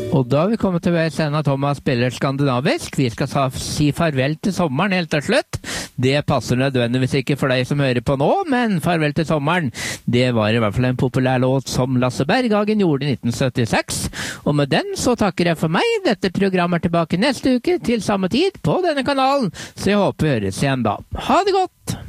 Og da har vi kommet til veis ende. Thomas spiller skandinavisk. Vi skal si farvel til sommeren helt til slutt. Det passer nødvendigvis ikke for deg som hører på nå, men farvel til sommeren. Det var i hvert fall en populær låt som Lasse Berghagen gjorde i 1976. Og med den så takker jeg for meg. Dette programmet er tilbake neste uke til samme tid på denne kanalen, så jeg håper vi høres igjen da. Ha det godt!